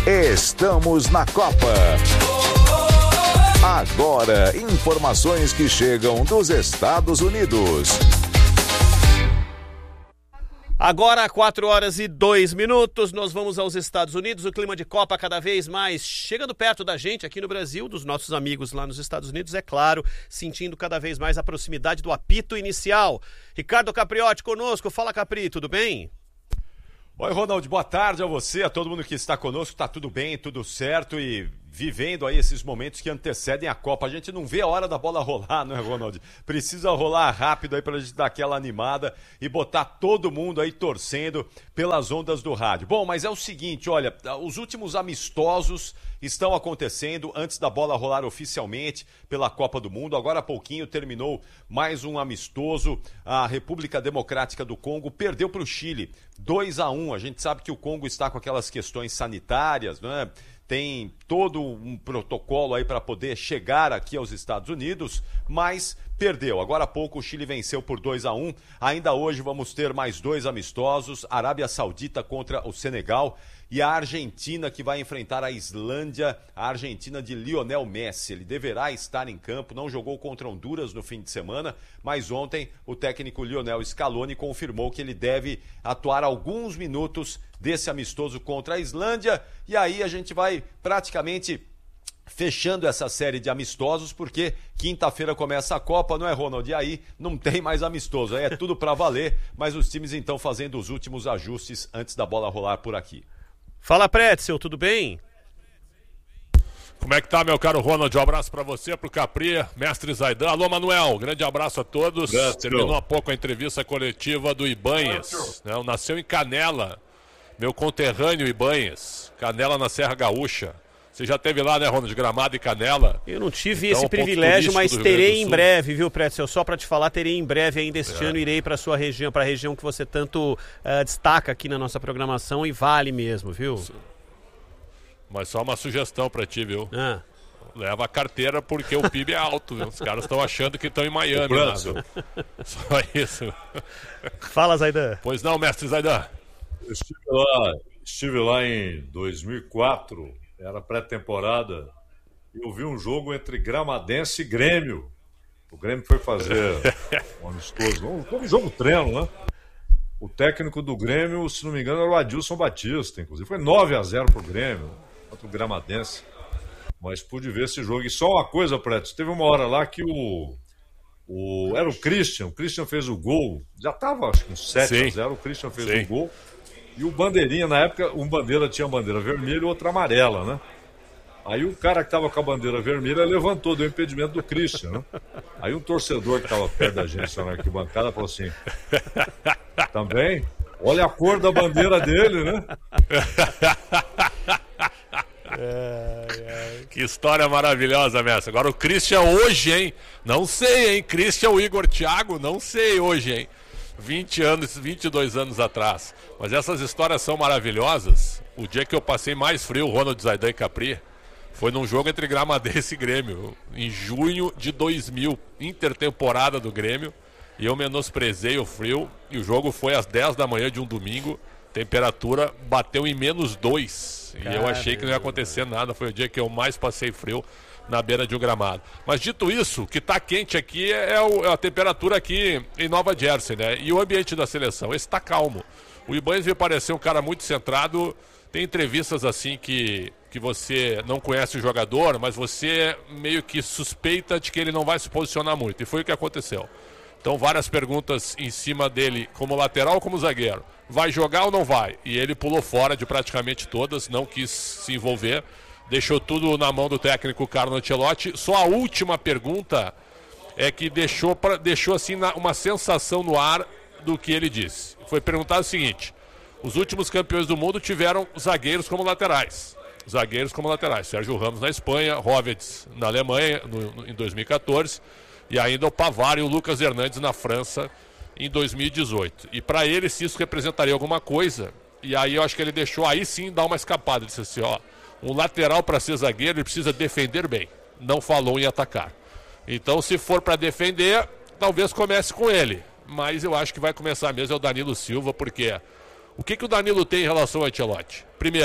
Estamos na Copa. Agora, informações que chegam dos Estados Unidos. Agora, 4h02, nós vamos aos Estados Unidos. O clima de Copa cada vez mais chegando perto da gente aqui no Brasil, dos nossos amigos lá nos Estados Unidos, é claro, sentindo cada vez mais a proximidade do apito inicial. Ricardo Capriotti conosco. Fala, Capri, tudo bem? Oi, Ronald, boa tarde a você, a todo mundo que está conosco. Tá tudo bem, tudo certo e vivendo aí esses momentos que antecedem a Copa. A gente não vê a hora da bola rolar, não é, Ronald? Precisa rolar rápido aí pra gente dar aquela animada e botar todo mundo aí torcendo pelas ondas do rádio. Bom, mas é o seguinte, olha, os últimos amistosos estão acontecendo antes da bola rolar oficialmente pela Copa do Mundo. Agora há pouquinho terminou mais um amistoso. A República Democrática do Congo perdeu para o Chile 2-1. A gente sabe que o Congo está com aquelas questões sanitárias, não é? Tem todo um protocolo aí para poder chegar aqui aos Estados Unidos, mas perdeu. Agora há pouco o Chile venceu por 2-1. Ainda hoje vamos ter mais dois amistosos, Arábia Saudita contra o Senegal e a Argentina que vai enfrentar a Islândia, a Argentina de Lionel Messi. Ele deverá estar em campo, não jogou contra Honduras no fim de semana, mas ontem o técnico Lionel Scaloni confirmou que ele deve atuar alguns minutos desse amistoso contra a Islândia, e aí a gente vai praticamente fechando essa série de amistosos, porque quinta-feira começa a Copa, não é, Ronald? E aí não tem mais amistoso, aí é tudo para valer, mas os times então fazendo os últimos ajustes antes da bola rolar por aqui. Fala, Pretzel, tudo bem? Como é que tá, meu caro Ronald? Um abraço pra você, pro Capri, mestre Zaidan. Alô, Manuel, grande abraço a todos. Terminou há pouco a entrevista coletiva do Ibanhas, né? Nasceu em Canela, meu conterrâneo Ibanhas, Canela na Serra Gaúcha. Você já esteve lá, né, Ronald, Gramado e Canela? Eu não tive esse privilégio, mas terei em breve, viu, Pretzel? Só para te falar, terei em breve ainda este ano, irei para sua região, para a região que você tanto destaca aqui na nossa programação, e vale mesmo, viu? Mas só uma sugestão para ti, viu? Leva a carteira porque o PIB é alto, viu? Os caras estão achando que estão em Miami lá, viu? Só isso. Fala, Zaidan. Pois não, mestre Zaidan. Eu estive lá em 2004, era pré-temporada, e eu vi um jogo entre Gramadense e Grêmio. O Grêmio foi fazer um amistoso, um jogo treino, né? O técnico do Grêmio, se não me engano, era o Adilson Batista, inclusive. Foi 9-0 pro Grêmio, contra o Gramadense. Mas pude ver esse jogo. E só uma coisa, Preto, teve uma hora lá que era o Christian fez o gol. Já estava, acho que, 7-0, o Christian fez o gol. E o Bandeirinha, na época, um bandeira tinha bandeira vermelha e outra amarela, né? Aí o cara que estava com a bandeira vermelha levantou, deu impedimento do Christian, né? Aí um torcedor que estava perto da gente na arquibancada falou assim: também, olha a cor da bandeira dele, né? Que história maravilhosa, mestre. Agora o Christian hoje, hein? Não sei, hein? Christian, o Igor Thiago, não sei hoje, hein? 22 anos atrás. Mas essas histórias são maravilhosas. O dia que eu passei mais frio, Ronald, Zaidan e Capri, foi num jogo entre Gramadense e Grêmio, em junho de 2000, intertemporada do Grêmio, e eu menosprezei o frio, e o jogo foi às 10 da manhã de um domingo, temperatura bateu em -2, e eu achei que não ia acontecer nada, foi o dia que eu mais passei frio na beira de um gramado. Mas dito isso, o que está quente aqui é a temperatura aqui em Nova Jersey, né? E o ambiente da seleção, esse está calmo. O Ibanez me pareceu um cara muito centrado. Tem entrevistas assim que você não conhece o jogador, mas você meio que suspeita de que ele não vai se posicionar muito. E foi o que aconteceu. Então várias perguntas em cima dele, como lateral ou como zagueiro. Vai jogar ou não vai? E ele pulou fora de praticamente todas, não quis se envolver. Deixou tudo na mão do técnico Carlo Ancelotti. Só a última pergunta é que deixou assim uma sensação no ar do que ele disse. Foi perguntado o seguinte: os últimos campeões do mundo tiveram zagueiros como laterais. Sérgio Ramos na Espanha, Rovetz na Alemanha em 2014 e ainda o Pavard e o Lucas Hernandes na França em 2018. E para ele, se isso representaria alguma coisa, e aí eu acho que ele deixou aí sim dar uma escapada. Ele disse assim, ó, um lateral para ser zagueiro ele precisa defender bem, não falou em atacar. Então se for para defender, talvez comece com ele, mas eu acho que vai começar mesmo é o Danilo Silva, porque o que o Danilo tem em relação ao Ancelotti? Primeiro,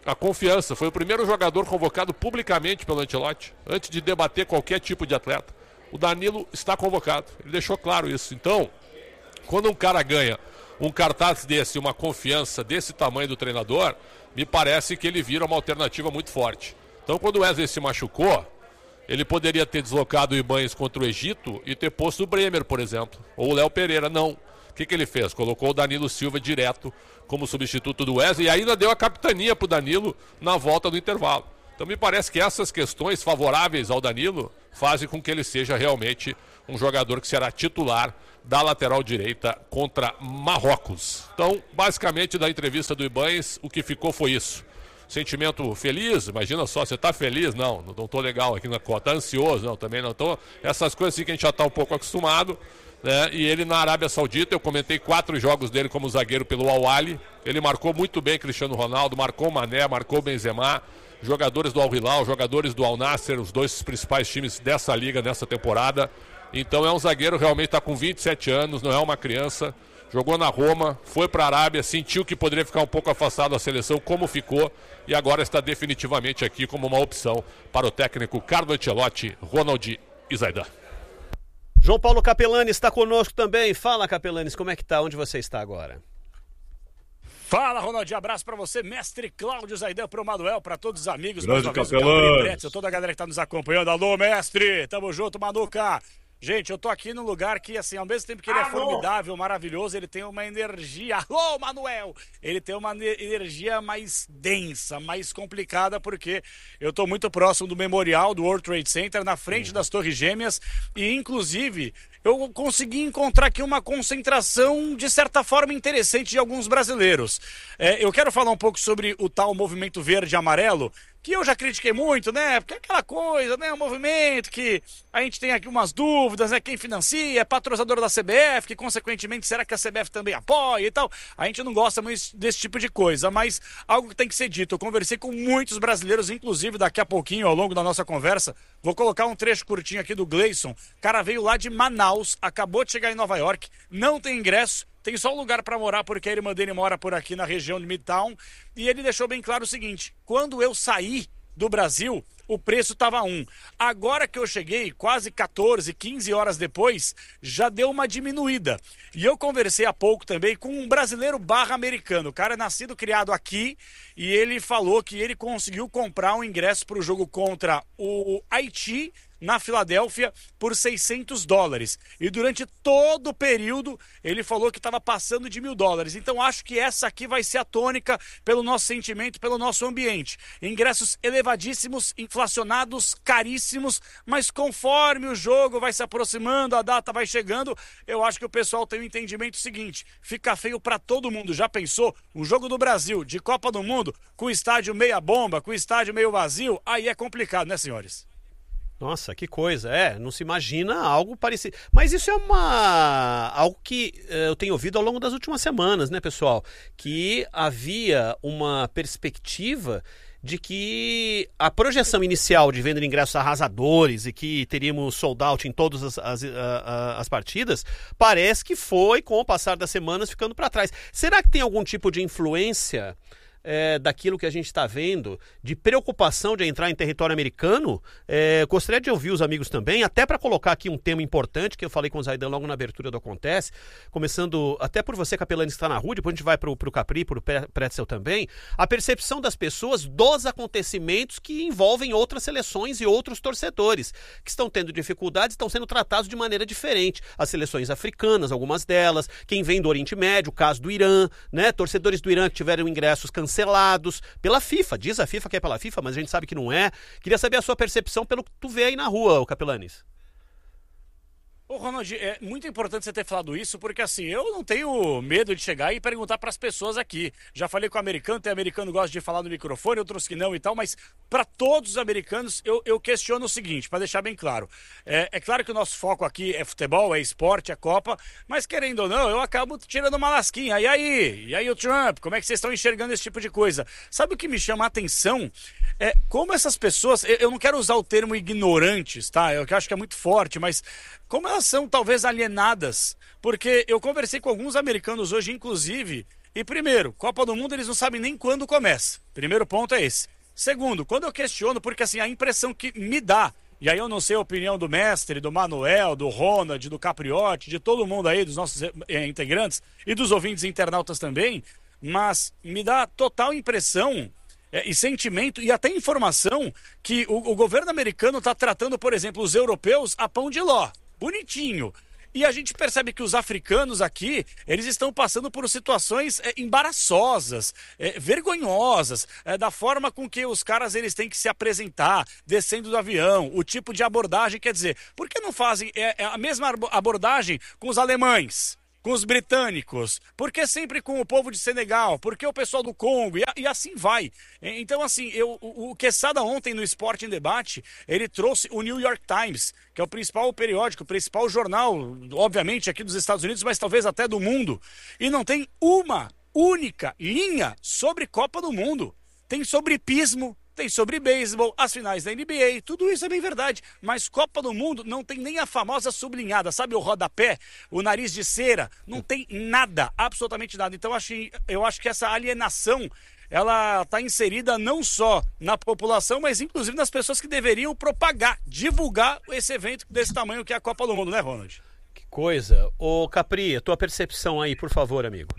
a confiança. Foi o primeiro jogador convocado publicamente pelo Ancelotti, antes de debater qualquer tipo de atleta. O Danilo está convocado, ele deixou claro isso. Então, quando um cara ganha um cartaz desse, uma confiança desse tamanho do treinador, me parece que ele vira uma alternativa muito forte. Então, quando o Wesley se machucou, ele poderia ter deslocado o Ibanez contra o Egito e ter posto o Bremer, por exemplo, ou o Léo Pereira. Não. O que ele fez? Colocou o Danilo Silva direto como substituto do Wesley e ainda deu a capitania para o Danilo na volta do intervalo. Então me parece que essas questões favoráveis ao Danilo fazem com que ele seja realmente um jogador que será titular da lateral direita contra Marrocos. Então, basicamente, da entrevista do Ibanez, o que ficou foi isso. Sentimento feliz, imagina só, você está feliz? Não estou legal aqui na cota. Está ansioso? Não, também não estou. Essas coisas assim que a gente já está um pouco acostumado. Né? E ele na Arábia Saudita, eu comentei 4 jogos dele como zagueiro pelo Al Ahly. Ele marcou muito bem Cristiano Ronaldo, marcou Mané, marcou Benzema, jogadores do Al Hilal, jogadores do Al Nassr, os 2 principais times dessa liga nessa temporada. Então é um zagueiro, realmente está com 27 anos, não é uma criança. Jogou na Roma, foi para a Arábia, sentiu que poderia ficar um pouco afastado da seleção, como ficou, e agora está definitivamente aqui como uma opção para o técnico Carlo Ancelotti, Ronald e Zaidan. João Paulo Capelani está conosco também. Fala, Capelanes, como é que tá? Onde você está agora? Fala, Ronald, abraço pra você, mestre Cláudio Zaidan, pro Manuel, pra todos os amigos, grande Capelani, toda a galera que tá nos acompanhando. Alô, mestre, tamo junto, Manuca. Gente, eu tô aqui num lugar que, assim, ao mesmo tempo que ele é formidável, maravilhoso, ele tem uma energia... Alô, Manuel! Ele tem uma energia mais densa, mais complicada, porque eu tô muito próximo do memorial do World Trade Center, na frente das Torres Gêmeas, e, inclusive, eu consegui encontrar aqui uma concentração, de certa forma, interessante de alguns brasileiros. Eu quero falar um pouco sobre o tal movimento verde e amarelo, que eu já critiquei muito, né? Porque é aquela coisa, né? Um movimento que a gente tem aqui umas dúvidas, né? Quem financia é patrocinador da CBF, que consequentemente será que a CBF também apoia e tal? A gente não gosta muito desse tipo de coisa, mas algo que tem que ser dito. Eu conversei com muitos brasileiros, inclusive daqui a pouquinho, ao longo da nossa conversa, vou colocar um trecho curtinho aqui do Gleison. O cara veio lá de Manaus, acabou de chegar em Nova York, não tem ingresso, tem só um lugar para morar porque a irmã dele mora por aqui na região de Midtown. E ele deixou bem claro o seguinte: quando eu saí do Brasil, o preço estava 1. Agora que eu cheguei, quase 14, 15 horas depois, já deu uma diminuída. E eu conversei há pouco também com um brasileiro /americano. O cara é nascido, criado aqui, e ele falou que ele conseguiu comprar um ingresso para o jogo contra o Haiti, na Filadélfia, por $600. E durante todo o período, ele falou que estava passando de $1.000. Então acho que essa aqui vai ser a tônica pelo nosso sentimento, pelo nosso ambiente. Ingressos elevadíssimos, inflacionados, caríssimos, mas conforme o jogo vai se aproximando, a data vai chegando, eu acho que o pessoal tem um entendimento seguinte: fica feio para todo mundo. Já pensou? Um jogo do Brasil, de Copa do Mundo, com o estádio meia bomba, com o estádio meio vazio, aí é complicado, né, senhores? Nossa, que coisa, não se imagina algo parecido. Mas isso é algo que eu tenho ouvido ao longo das últimas semanas, né, pessoal? Que havia uma perspectiva de que a projeção inicial de venda de ingressos arrasadores e que teríamos sold out em todas as partidas, parece que foi, com o passar das semanas, ficando para trás. Será que tem algum tipo de influência daquilo que a gente está vendo, de preocupação de entrar em território americano? Gostaria de ouvir os amigos também, até para colocar aqui um tema importante que eu falei com o Zaidan logo na abertura do Acontece, começando até por você, Capelani, que está na rua, depois a gente vai para o Capri, para o Pretzel também, a percepção das pessoas dos acontecimentos que envolvem outras seleções e outros torcedores, que estão tendo dificuldades, estão sendo tratados de maneira diferente. As seleções africanas, algumas delas, quem vem do Oriente Médio, o caso do Irã, né? Torcedores do Irã que tiveram ingressos cancelados pela FIFA, diz a FIFA que é pela FIFA, mas a gente sabe que não é. Queria saber a sua percepção pelo que tu vê aí na rua, Capelanes. Ô, Ronald, é muito importante você ter falado isso, porque assim, eu não tenho medo de chegar e perguntar para as pessoas aqui. Já falei com o americano, tem americano que gosta de falar no microfone, outros que não e tal, mas para todos os americanos eu questiono o seguinte, para deixar bem claro. É claro que o nosso foco aqui é futebol, é esporte, é Copa, mas querendo ou não, eu acabo tirando uma lasquinha. E aí o Trump, como é que vocês estão enxergando esse tipo de coisa? Sabe o que me chama a atenção? Como essas pessoas, eu não quero usar o termo ignorantes, tá? Eu acho que é muito forte, mas como elas são talvez alienadas, porque eu conversei com alguns americanos hoje, inclusive, E primeiro, Copa do Mundo eles não sabem nem quando começa. Primeiro ponto é esse. Segundo, quando eu questiono, porque assim, a impressão que me dá, e aí eu não sei a opinião do mestre, do Manuel, do Ronald, do Capriotti, de todo mundo aí, dos nossos integrantes e dos ouvintes internautas também, mas me dá total impressão e sentimento e até informação que o governo americano está tratando, por exemplo, os europeus a pão de ló, bonitinho. E a gente percebe que os africanos aqui, eles estão passando por situações embaraçosas, vergonhosas, da forma com que os caras eles têm que se apresentar, descendo do avião, o tipo de abordagem, quer dizer, por que não fazem a mesma abordagem com os alemães? Com os britânicos, por que sempre com o povo de Senegal, por que o pessoal do Congo, e assim vai. Então, assim, o Quesada ontem no Esporte em Debate, ele trouxe o New York Times, que é o principal periódico, o principal jornal, obviamente aqui dos Estados Unidos, mas talvez até do mundo, e não tem uma única linha sobre Copa do Mundo. Tem sobre hipismo, tem sobre beisebol, as finais da NBA, tudo isso é bem verdade. Mas Copa do Mundo não tem nem a famosa sublinhada, sabe o rodapé, o nariz de cera, não tem nada, absolutamente nada. Então eu acho que essa alienação, ela está inserida não só na população, mas inclusive nas pessoas que deveriam propagar, divulgar esse evento desse tamanho que é a Copa do Mundo, né, Ronald? Que coisa. Ô Capri, a tua percepção aí, por favor, amigo.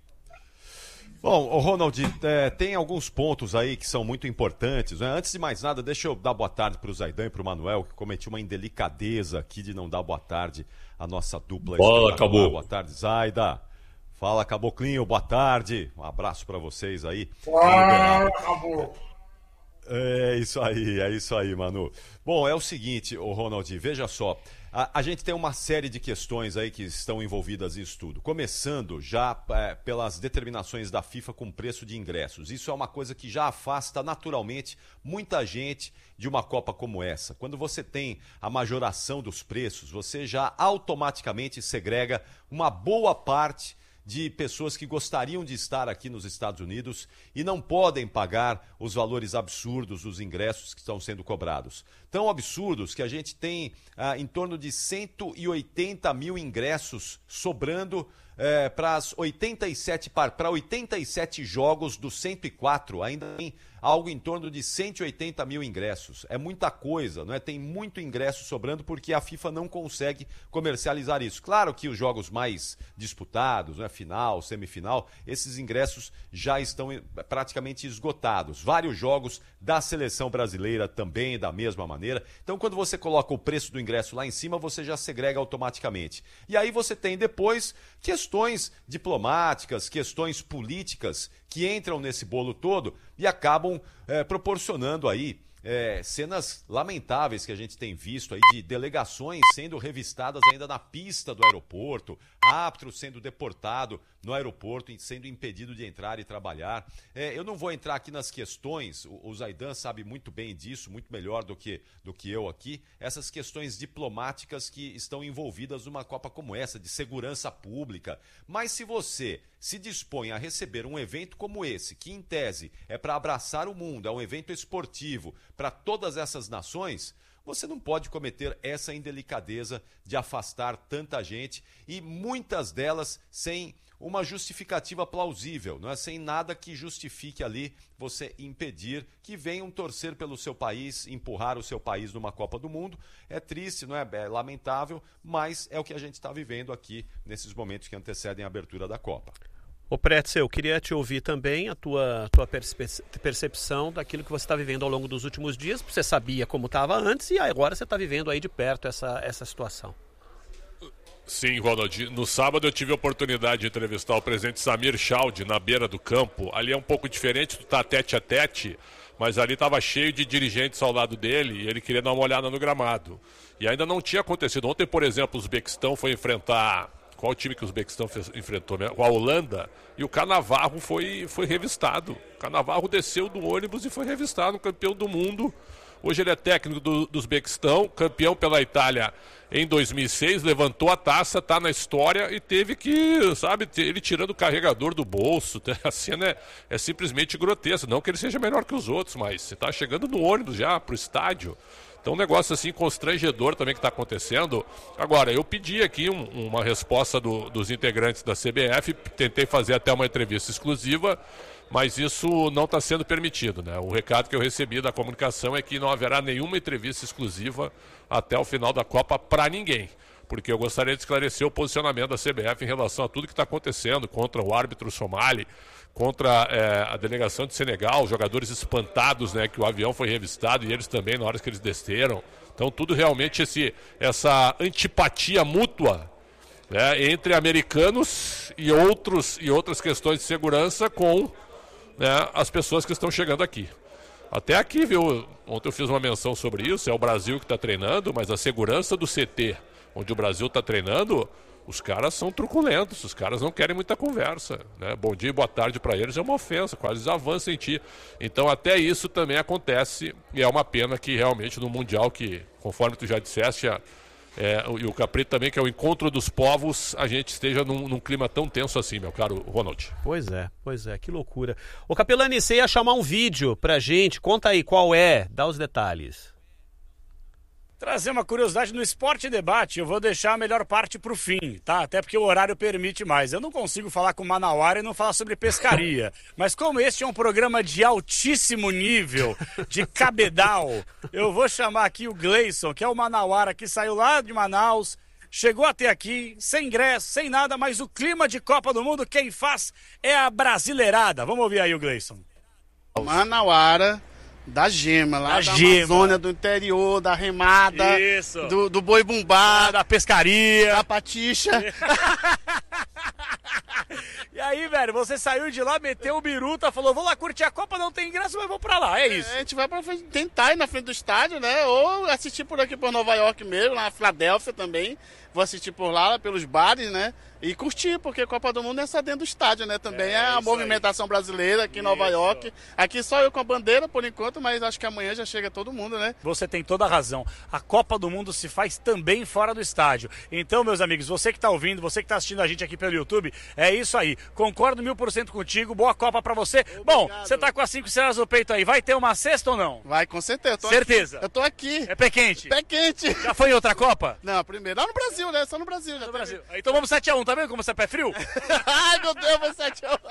Bom, Ronald, tem alguns pontos aí que são muito importantes, né? Antes de mais nada, deixa eu dar boa tarde para o Zaidan e para o Manuel, que cometi uma indelicadeza aqui de não dar boa tarde à nossa dupla. Bola, acabou. Boa tarde, Zaida. Fala, Caboclinho, boa tarde. Um abraço para vocês aí. Acabou. É isso aí, Manu. Bom, é o seguinte, Ronald, veja só. A gente tem uma série de questões aí que estão envolvidas nisso tudo. Começando já pelas determinações da FIFA com preço de ingressos. Isso é uma coisa que já afasta naturalmente muita gente de uma Copa como essa. Quando você tem a majoração dos preços, você já automaticamente segrega uma boa parte de pessoas que gostariam de estar aqui nos Estados Unidos e não podem pagar os valores absurdos dos ingressos que estão sendo cobrados. Tão absurdos que a gente tem em torno de 180 mil ingressos sobrando para 87 jogos dos 104, ainda tem algo em torno de 180 mil ingressos. É muita coisa, não é? Tem muito ingresso sobrando porque a FIFA não consegue comercializar isso. Claro que os jogos mais disputados, né, final, semifinal, esses ingressos já estão praticamente esgotados. Vários jogos da seleção brasileira também da mesma maneira. Então, quando você coloca o preço do ingresso lá em cima, você já segrega automaticamente. E aí você tem depois questões diplomáticas, questões políticas que entram nesse bolo todo e acabam proporcionando aí cenas lamentáveis que a gente tem visto aí de delegações sendo revistadas ainda na pista do aeroporto, árbitro sendo deportado no aeroporto e sendo impedido de entrar e trabalhar. Eu não vou entrar aqui nas questões, o Zaidan sabe muito bem disso, muito melhor do que eu aqui, essas questões diplomáticas que estão envolvidas numa Copa como essa, de segurança pública. Mas se você se dispõe a receber um evento como esse, que em tese é para abraçar o mundo, é um evento esportivo para todas essas nações, você não pode cometer essa indelicadeza de afastar tanta gente e muitas delas sem uma justificativa plausível, não é? Sem nada que justifique ali você impedir que venham torcer pelo seu país, empurrar o seu país numa Copa do Mundo. É triste, não é? É lamentável, mas é o que a gente está vivendo aqui nesses momentos que antecedem a abertura da Copa. Ô Pretzel, eu queria te ouvir também a tua percepção daquilo que você está vivendo ao longo dos últimos dias. Você sabia como estava antes e agora você está vivendo aí de perto essa situação. Sim, Ronald. No sábado eu tive a oportunidade de entrevistar o presidente Samir Chaldi na beira do campo. Ali é um pouco diferente, tu tá tete a tete, mas ali estava cheio de dirigentes ao lado dele e ele queria dar uma olhada no gramado. E ainda não tinha acontecido. Ontem, por exemplo, o Uzbequistão foi enfrentar... Qual time que o Uzbequistão enfrentou? A Holanda. E o Cannavaro foi revistado. O Cannavaro desceu do ônibus e foi revistado, campeão do mundo. Hoje ele é técnico do Uzbequistão, campeão pela Itália em 2006, levantou a taça, tá na história e teve que, sabe, ele tirando o carregador do bolso. A cena é simplesmente grotesca. Não que ele seja melhor que os outros, mas você tá chegando no ônibus já pro estádio. Então, um negócio assim constrangedor também que está acontecendo. Agora, eu pedi aqui uma resposta dos integrantes da CBF, tentei fazer até uma entrevista exclusiva, mas isso não está sendo permitido, né? O recado que eu recebi da comunicação é que não haverá nenhuma entrevista exclusiva até o final da Copa para ninguém, porque eu gostaria de esclarecer o posicionamento da CBF em relação a tudo que está acontecendo contra o árbitro somali, contra a delegação de Senegal, jogadores espantados, né, que o avião foi revistado e eles também na hora que eles desceram. Então tudo realmente essa antipatia mútua, né, entre americanos e outras questões de segurança com, né, as pessoas que estão chegando aqui. Até aqui, viu, ontem eu fiz uma menção sobre isso, é o Brasil que está treinando, mas a segurança do CT, onde o Brasil está treinando, os caras são truculentos, os caras não querem muita conversa, né? Bom dia e boa tarde para eles é uma ofensa, quase eles avançam em ti. Então até isso também acontece e é uma pena que realmente no Mundial, que conforme tu já disseste, e o Capri também, que é o encontro dos povos, a gente esteja num clima tão tenso assim, meu caro Ronald. Pois é, que loucura. Ô Capelani, você ia chamar um vídeo pra gente, conta aí qual é, dá os detalhes. Trazer uma curiosidade no Esporte Debate, eu vou deixar a melhor parte pro fim, tá? Até porque o horário permite mais. Eu não consigo falar com o Manauara e não falar sobre pescaria. Mas como este é um programa de altíssimo nível, de cabedal, eu vou chamar aqui o Gleison, que é o Manauara, que saiu lá de Manaus, chegou até aqui, sem ingresso, sem nada, mas o clima de Copa do Mundo, quem faz é a brasileirada. Vamos ouvir aí o Gleison. Manauara. Da Gema, lá da Amazônia, do interior, da remada, isso, do boi bumbá, da pescaria, da patixa. E aí, velho, você saiu de lá, meteu o biruta, falou, vou lá curtir a Copa, não tem ingresso, mas vou pra lá, é isso. A gente vai pra frente, tentar ir na frente do estádio, né, ou assistir por aqui por Nova York mesmo, na Filadélfia também, vou assistir por lá, pelos bares, né, e curtir, porque a Copa do Mundo é só dentro do estádio, né, também é a movimentação brasileira aqui em Nova York, aqui só eu com a bandeira por enquanto, mas acho que amanhã já chega todo mundo, né. Você tem toda a razão, a Copa do Mundo se faz também fora do estádio, então, meus amigos, você que tá ouvindo, você que tá assistindo a gente aqui pelo YouTube, é isso aí, concordo 1000% contigo, boa Copa pra você. Obrigado. Bom, você tá com as 5 estrelas no peito aí, vai ter uma cesta ou não? Vai, com certeza. Certeza? Aqui. Eu tô aqui. É pé quente? Pé quente. Já foi em outra Copa? Não, primeiro. Lá no Brasil, né? Só no Brasil. Já no Brasil. Então vamos 7-1, tá vendo como você é pé frio? Ai, meu Deus, vai 7-1.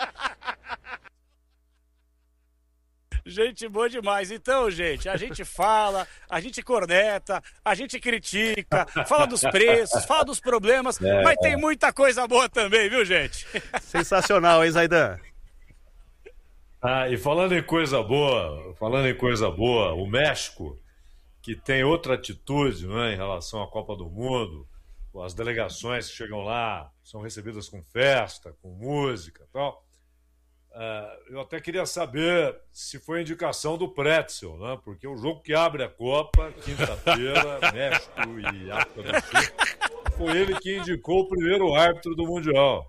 Gente boa demais. Então, gente, a gente fala, a gente corneta, a gente critica, fala dos preços, fala dos problemas, mas tem muita coisa boa também, viu, gente? Sensacional, hein, Zaidan? E falando em coisa boa, o México, que tem outra atitude, não é, em relação à Copa do Mundo, as delegações que chegam lá são recebidas com festa, com música e tal. Eu até queria saber se foi indicação do Pretzel, né? Porque o jogo que abre a Copa, quinta-feira, México e África do Sul, foi ele que indicou o primeiro árbitro do Mundial.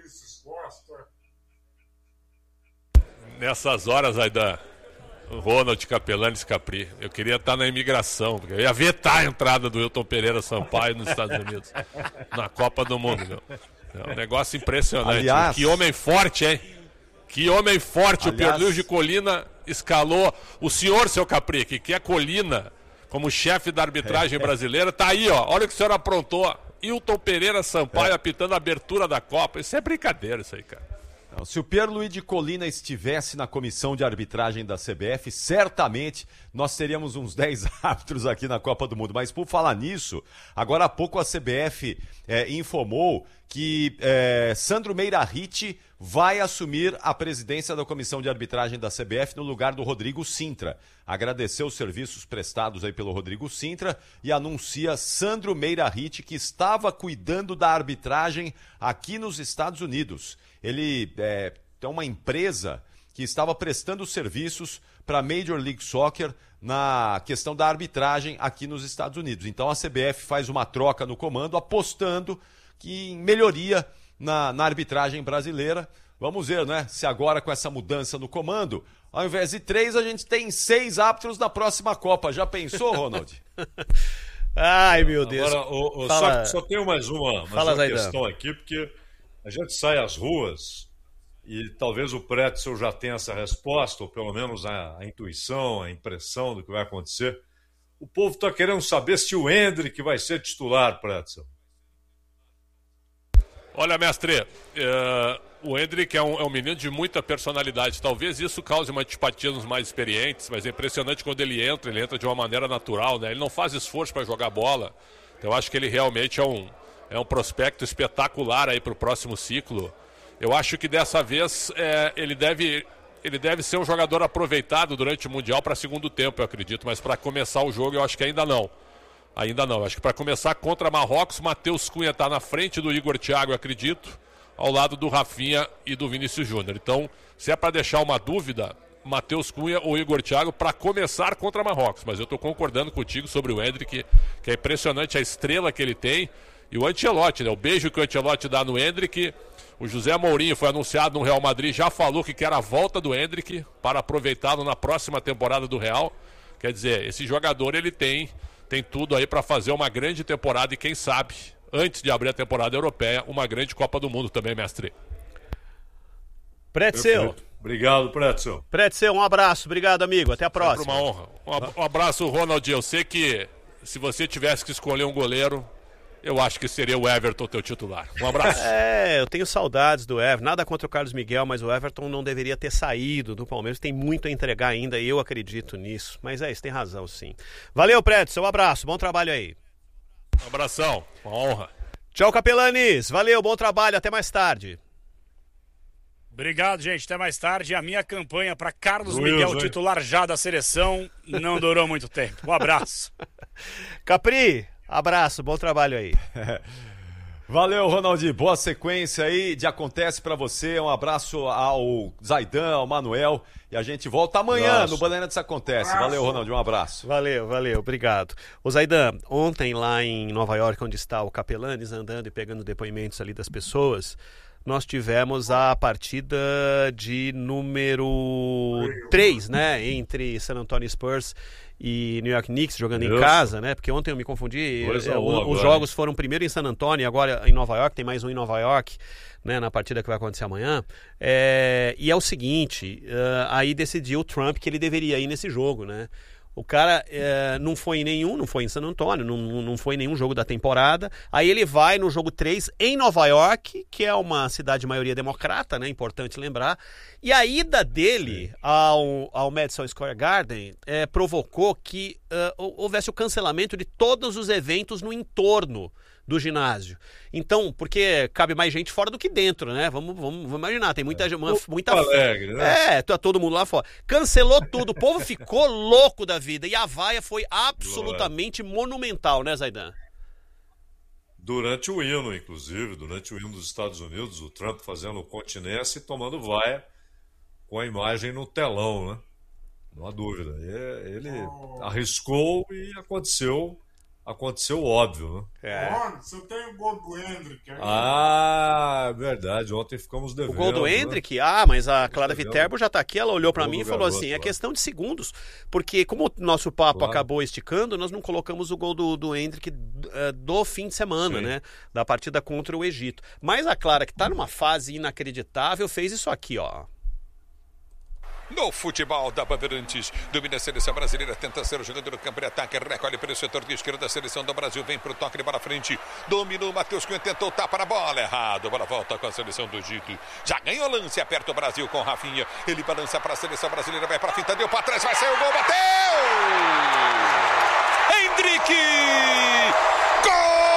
Nessas horas, Aidan, Ronald Capelani Capri, eu queria estar na imigração, porque eu ia vetar a entrada do Wilton Pereira Sampaio nos Estados Unidos, na Copa do Mundo. Meu. É um negócio impressionante. Aliás, que homem forte, hein? Que homem forte, o Pierluigi de Colina escalou. O senhor, seu Capri, que é Colina, como chefe da arbitragem brasileira, tá aí, ó. Olha o que o senhor aprontou. Wilton Pereira Sampaio apitando a abertura da Copa. Isso é brincadeira, isso aí, cara. Não, se o Pierluigi Colina estivesse na comissão de arbitragem da CBF, certamente nós teríamos uns 10 árbitros aqui na Copa do Mundo. Mas por falar nisso, agora há pouco a CBF informou que Sandro Meirahit vai assumir a presidência da comissão de arbitragem da CBF no lugar do Rodrigo Sintra. Agradeceu os serviços prestados aí pelo Rodrigo Sintra e anuncia Sandro Meirahit, que estava cuidando da arbitragem aqui nos Estados Unidos. Ele tem uma empresa que estava prestando serviços para a Major League Soccer na questão da arbitragem aqui nos Estados Unidos. Então a CBF faz uma troca no comando, apostando que em melhoria na arbitragem brasileira. Vamos ver, né? Se agora com essa mudança no comando, ao invés de 3, a gente tem 6 árbitros na próxima Copa. Já pensou, Ronald? Ai, meu Deus. Agora, só tenho mais uma questão aqui, porque a gente sai às ruas e talvez o Pretzel já tenha essa resposta, ou pelo menos a intuição, a impressão do que vai acontecer. o povo está querendo saber se o Endrick vai ser titular, Pretzel. Olha, mestre, o Endrick é um menino de muita personalidade. Talvez isso cause uma antipatia nos mais experientes, mas é impressionante quando ele entra de uma maneira natural, né? Ele não faz esforço para jogar bola. Então eu acho que ele realmente é um prospecto espetacular aí para o próximo ciclo. Eu acho que dessa vez ele deve ser um jogador aproveitado durante o Mundial para segundo tempo, eu acredito. Mas para começar o jogo eu acho que ainda não. Acho que para começar contra Marrocos, Matheus Cunha está na frente do Igor Thiago, eu acredito, ao lado do Rafinha e do Vinícius Júnior. Então, se é para deixar uma dúvida, Matheus Cunha ou Igor Thiago para começar contra Marrocos. Mas eu estou concordando contigo sobre o Endrick, que é impressionante a estrela que ele tem. E o Ancelotti, né? O beijo que o Ancelotti dá no Endrick. O José Mourinho foi anunciado no Real Madrid, já falou que quer a volta do Endrick para aproveitá-lo na próxima temporada do Real. Quer dizer, esse jogador ele tem tudo aí para fazer uma grande temporada e quem sabe, antes de abrir a temporada europeia, uma grande Copa do Mundo também, mestre. Pretzel. Obrigado, Pretzel. Pretzel, um abraço. Obrigado, amigo. Até a próxima. Sempre uma honra. Um abraço, Ronald. Eu sei que se você tivesse que escolher um goleiro, eu acho que seria o Everton teu titular. Um abraço. Eu tenho saudades do Everton. Nada contra o Carlos Miguel, mas o Everton não deveria ter saído do Palmeiras. Tem muito a entregar ainda e eu acredito nisso. Mas isso, tem razão, sim. Valeu, Pretzel. Um abraço. Bom trabalho aí. Um abração. Uma honra. Tchau, Capelanes. Valeu, bom trabalho. Até mais tarde. Obrigado, gente. Até mais tarde. A minha campanha para Carlos Miguel, titular já da seleção, não durou muito tempo. Um abraço. Capri, abraço. Bom trabalho aí. Valeu, Ronaldinho. Boa sequência aí de Acontece pra você. Um abraço ao Zaidan, ao Manuel. E a gente volta amanhã no Bandeirantes Acontece. Valeu, Ronaldinho. Um abraço. Valeu. Obrigado. Ô Zaidan, ontem lá em Nova York, onde está o Capelanes, andando e pegando depoimentos ali das pessoas, nós tivemos a partida de número 3, né? Entre San Antonio Spurs e New York Knicks, jogando em casa, né? Porque ontem eu me confundi. Os jogos foram primeiro em San Antonio, agora em Nova York, tem mais um em Nova York, né? Na partida que vai acontecer amanhã. E é o seguinte, aí decidiu o Trump que ele deveria ir nesse jogo, né? O cara não foi em nenhum, não foi em San Antonio, não foi em nenhum jogo da temporada. Aí ele vai no jogo 3 em Nova York, que é uma cidade de maioria democrata, né? Importante lembrar. E a ida dele ao Madison Square Garden provocou que houvesse o cancelamento de todos os eventos no entorno do ginásio. Então, porque cabe mais gente fora do que dentro, né? Vamos imaginar, tem muita alegre, né? Tá todo mundo lá fora. Cancelou tudo, o povo ficou louco da vida e a vaia foi absolutamente monumental, né, Zaidan? Durante o hino, inclusive, durante o hino dos Estados Unidos, o Trump fazendo continência e tomando vaia com a imagem no telão, né? Não há dúvida. Ele arriscou e aconteceu óbvio, né? Você tem o gol do Endrick aí? Verdade. Ontem ficamos devendo. O gol do Endrick? Né? Mas a Clara Viterbo já tá aqui, ela olhou para mim e falou assim, é questão de segundos, porque como o nosso papo acabou esticando, nós não colocamos o gol do Endrick do fim de semana, né? Da partida contra o Egito. Mas a Clara, que tá numa fase inacreditável, fez isso aqui, ó. No futebol da Bandeirantes, domina a seleção brasileira, tenta ser o jogador do campo de ataque, recolhe pelo setor de esquerda da seleção do Brasil, vem pro toque de bola frente, dominou, Matheus Cunha tentou tapa na bola, errado, bola volta com a seleção do Egito, já ganhou lance, aperta o Brasil com Rafinha, ele balança para a seleção brasileira, vai para a finta, deu para trás, vai sair o gol, bateu! Endrick!